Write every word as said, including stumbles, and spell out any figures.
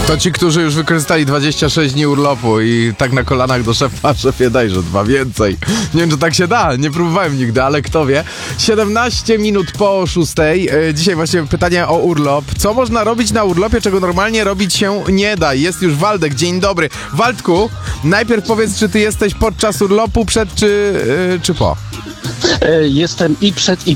To ci, którzy już wykorzystali dwadzieścia sześć dni urlopu i tak na kolanach do szefa, szefie dajże dwa więcej. Nie wiem, czy tak się da, nie próbowałem nigdy, ale kto wie. siedemnaście minut po szóstej. Dzisiaj właśnie pytanie o urlop. Co można robić na urlopie, czego normalnie robić się nie da? Jest już Waldek, dzień dobry. Waldku, najpierw powiedz, czy ty jesteś podczas urlopu, przed czy, yy, czy po? Jestem i przed, i